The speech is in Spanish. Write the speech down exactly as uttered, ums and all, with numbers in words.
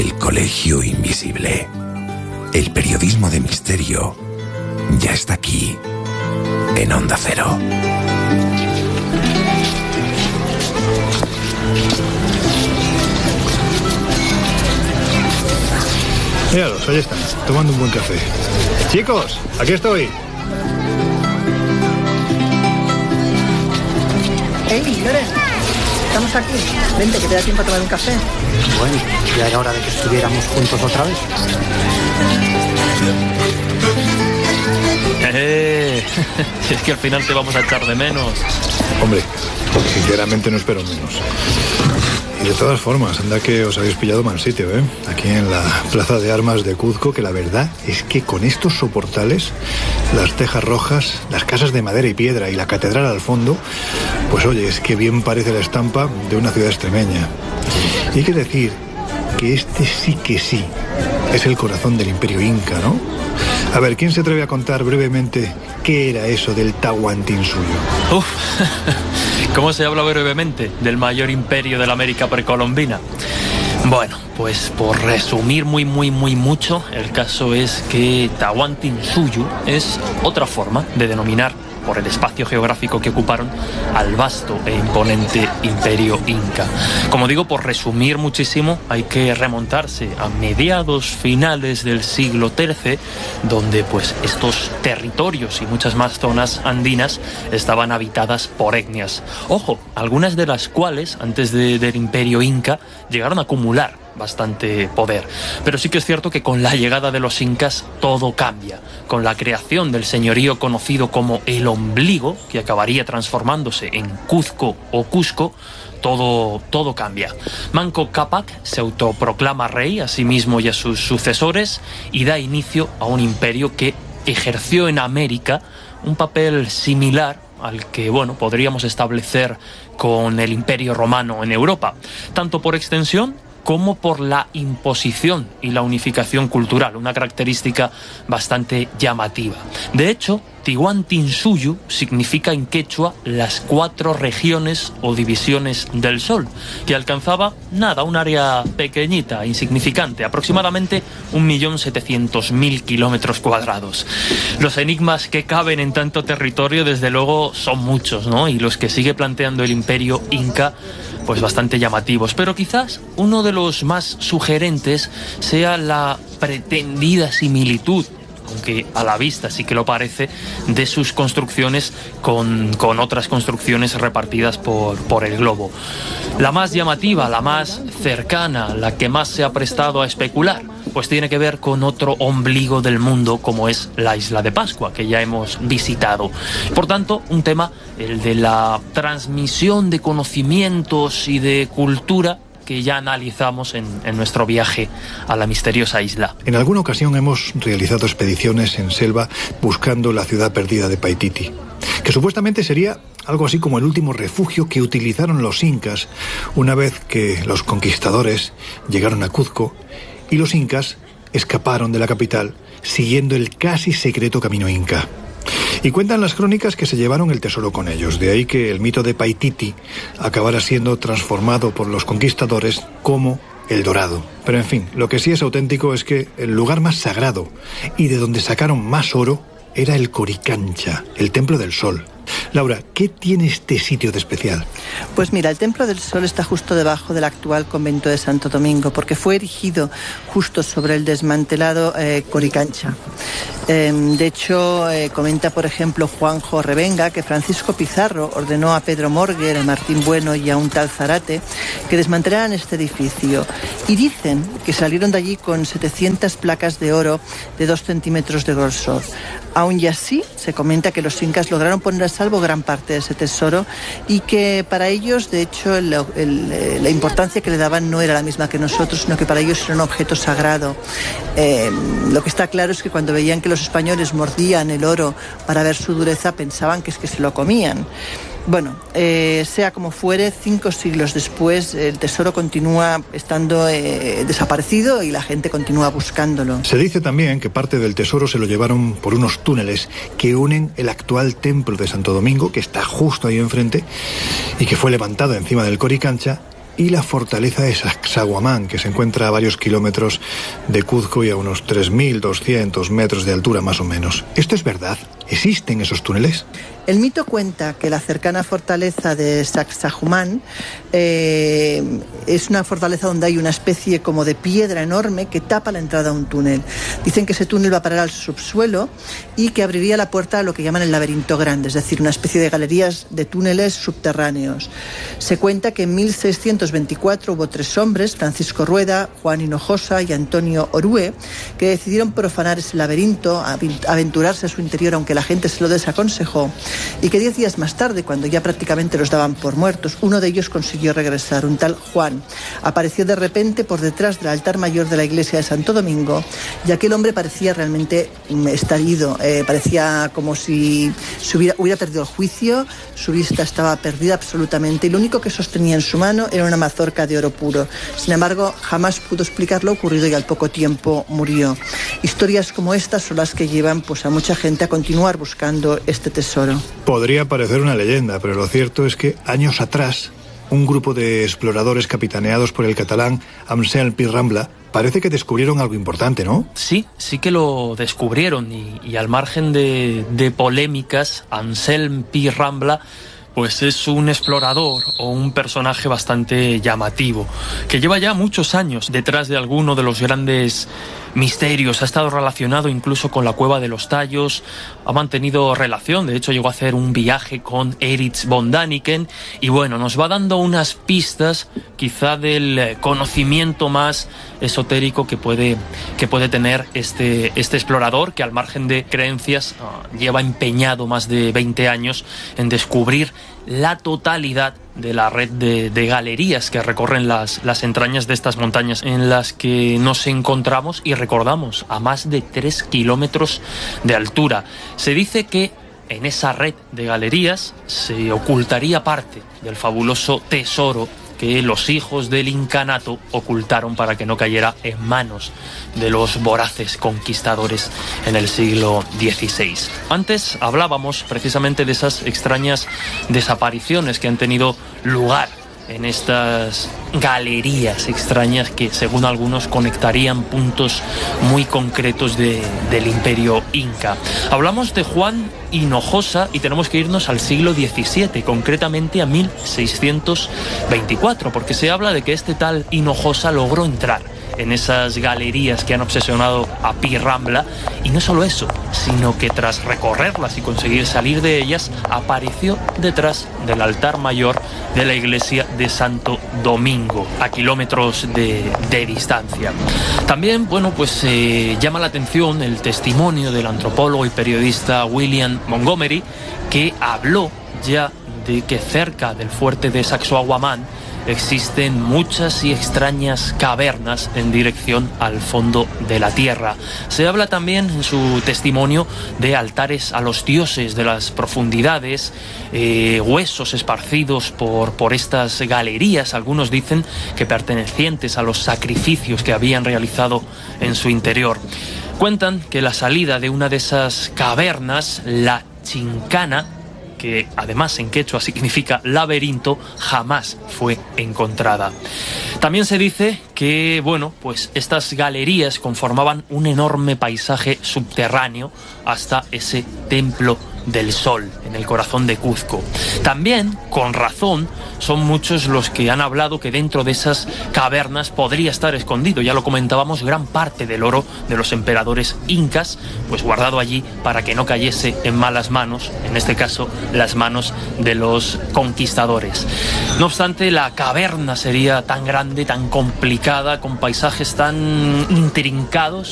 El Colegio Invisible. El periodismo de misterio ya está aquí, en Onda Cero. Míralos, ahí están, tomando un buen café. Chicos, aquí estoy. Hey, Loren, estamos aquí. Vente, que te da tiempo a tomar un café. Bueno, ya era hora de que estuviéramos juntos otra vez. Eh, es que al final te vamos a echar de menos. Hombre, sinceramente no espero menos. Y de todas formas, anda que os habéis pillado mal sitio, ¿eh? Aquí en la plaza de armas de Cuzco, que la verdad es que con estos soportales, las tejas rojas, las casas de madera y piedra y la catedral al fondo, pues oye, es que bien parece la estampa de una ciudad extremeña. Y hay que decir que este sí que sí es el corazón del Imperio Inca, ¿no? A ver, ¿quién se atreve a contar brevemente qué era eso del Tahuantinsuyo? Uf, ¿cómo se habla brevemente del mayor imperio de la América precolombina? Bueno, pues por resumir muy, muy, muy mucho, el caso es que Tahuantinsuyo es otra forma de denominar, por el espacio geográfico que ocuparon, al vasto e imponente imperio inca. Como digo, por resumir muchísimo, hay que remontarse a mediados finales del siglo trece, donde pues estos territorios y muchas más zonas andinas estaban habitadas por etnias. Ojo, algunas de las cuales, antes de, del imperio inca, llegaron a acumular bastante poder. Pero sí que es cierto que con la llegada de los incas todo cambia. Con la creación del señorío conocido como el Ombligo, que acabaría transformándose en Cuzco o Cusco, todo, todo cambia. Manco Cápac se autoproclama rey a sí mismo y a sus sucesores y da inicio a un imperio que ejerció en América un papel similar al que, bueno, podríamos establecer con el Imperio Romano en Europa, tanto por extensión como por la imposición y la unificación cultural, una característica bastante llamativa. De hecho, Tahuantinsuyo significa en quechua las cuatro regiones o divisiones del sol, que alcanzaba, nada, un área pequeñita, insignificante, aproximadamente un millón setecientos mil kilómetros cuadrados. Los enigmas que caben en tanto territorio, desde luego, son muchos, ¿no? Y los que sigue planteando el imperio inca, pues bastante llamativos. Pero quizás uno de los más sugerentes sea la pretendida similitud, aunque a la vista sí que lo parece, de sus construcciones con, con otras construcciones repartidas por, por el globo. La más llamativa, la más cercana, la que más se ha prestado a especular, pues tiene que ver con otro ombligo del mundo, como es la isla de Pascua, que ya hemos visitado. Por tanto, un tema, el de la transmisión de conocimientos y de cultura, que ya analizamos en, en nuestro viaje a la misteriosa isla. En alguna ocasión hemos realizado expediciones en selva buscando la ciudad perdida de Paititi, que supuestamente sería algo así como el último refugio que utilizaron los incas una vez que los conquistadores llegaron a Cuzco y los incas escaparon de la capital siguiendo el casi secreto camino inca. Y cuentan las crónicas que se llevaron el tesoro con ellos, de ahí que el mito de Paititi acabara siendo transformado por los conquistadores como El Dorado. Pero en fin, lo que sí es auténtico es que el lugar más sagrado y de donde sacaron más oro era el Coricancha, el Templo del Sol. Laura, ¿qué tiene este sitio de especial? Pues mira, el Templo del Sol está justo debajo del actual convento de Santo Domingo, porque fue erigido justo sobre el desmantelado eh, Coricancha. Eh, de hecho, eh, comenta, por ejemplo, Juanjo Revenga, que Francisco Pizarro ordenó a Pedro Morguer, a Martín Bueno y a un tal Zarate que desmantelaran este edificio. Y dicen que salieron de allí con setecientas placas de oro de dos centímetros de grosor. Aún y así, se comenta que los incas lograron poner a salvo gran parte de ese tesoro y que para ellos, de hecho, el, el, la importancia que le daban no era la misma que nosotros, sino que para ellos era un objeto sagrado. Eh, lo que está claro es que cuando veían que los españoles mordían el oro para ver su dureza, pensaban que es que se lo comían. Bueno, eh, sea como fuere, cinco siglos después el tesoro continúa estando eh, desaparecido y la gente continúa buscándolo. Se dice también que parte del tesoro se lo llevaron por unos túneles que unen el actual templo de Santo Domingo, que está justo ahí enfrente, y que fue levantado encima del Coricancha, y la fortaleza de Sacsayhuamán, que se encuentra a varios kilómetros de Cuzco y a unos tres mil doscientos metros de altura más o menos. ¿Esto es verdad? ¿Existen esos túneles? El mito cuenta que la cercana fortaleza de Sacsayhuamán eh, es una fortaleza donde hay una especie como de piedra enorme que tapa la entrada a un túnel. Dicen que ese túnel va a parar al subsuelo y que abriría la puerta a lo que llaman el laberinto grande, es decir, una especie de galerías de túneles subterráneos. Se cuenta que en mil seiscientos veinticuatro hubo tres hombres, Francisco Rueda, Juan Hinojosa y Antonio Orue, que decidieron profanar ese laberinto, aventurarse a su interior aunque la gente se lo desaconsejó, y que diez días más tarde, cuando ya prácticamente los daban por muertos, uno de ellos consiguió regresar, un tal Juan. Apareció de repente por detrás del altar mayor de la iglesia de Santo Domingo, y aquel hombre parecía realmente estar ido, eh, parecía como si se hubiera, hubiera perdido el juicio, su vista estaba perdida absolutamente, y lo único que sostenía en su mano era una mazorca de oro puro. Sin embargo, jamás pudo explicar lo ocurrido y al poco tiempo murió. Historias como estas son las que llevan pues, a mucha gente a continuar buscando este tesoro. Podría parecer una leyenda, pero lo cierto es que años atrás un grupo de exploradores capitaneados por el catalán Anselm Pi Rambla parece que descubrieron algo importante, ¿no? Sí, sí que lo descubrieron y, y al margen de, de polémicas, Anselm Pi Rambla pues es un explorador o un personaje bastante llamativo, que lleva ya muchos años detrás de alguno de los grandes misterios. Ha estado relacionado incluso con la Cueva de los Tallos, ha mantenido relación, de hecho llegó a hacer un viaje con Erich von Däniken y bueno, nos va dando unas pistas quizá del conocimiento más esotérico que puede, que puede tener este, este explorador, que al margen de creencias uh, lleva empeñado más de veinte años en descubrir la totalidad de la red de, de galerías que recorren las, las entrañas de estas montañas en las que nos encontramos y recordamos a más de tres kilómetros de altura. Se dice que en esa red de galerías se ocultaría parte del fabuloso tesoro que los hijos del incanato ocultaron para que no cayera en manos de los voraces conquistadores en el siglo dieciséis. Antes hablábamos precisamente de esas extrañas desapariciones que han tenido lugar en estas galerías extrañas que, según algunos, conectarían puntos muy concretos de, del imperio inca. Hablamos de Juan Hinojosa y tenemos que irnos al siglo diecisiete, concretamente a mil seiscientos veinticuatro, porque se habla de que este tal Hinojosa logró entrar en esas galerías que han obsesionado a Pi Rambla, y no solo eso, sino que tras recorrerlas y conseguir salir de ellas, apareció detrás del altar mayor de la iglesia de Santo Domingo, a kilómetros de, de distancia. También, bueno, pues eh, llama la atención el testimonio del antropólogo y periodista William Montgomery, que habló ya de que cerca del fuerte de Sacsayhuamán existen muchas y extrañas cavernas en dirección al fondo de la tierra. Se habla también en su testimonio de altares a los dioses de las profundidades, eh, huesos esparcidos por, por estas galerías, algunos dicen que pertenecientes a los sacrificios que habían realizado en su interior. Cuentan que la salida de una de esas cavernas, la Chincana, que además en quechua significa laberinto, jamás fue encontrada. También se dice que, bueno, pues estas galerías conformaban un enorme paisaje subterráneo hasta ese templo del Sol, en el corazón de Cuzco. También, con razón, son muchos los que han hablado que dentro de esas cavernas podría estar escondido, ya lo comentábamos, gran parte del oro de los emperadores incas, pues guardado allí para que no cayese en malas manos, en este caso las manos de los conquistadores. No obstante, la caverna sería tan grande, tan complicada, con paisajes tan intrincados,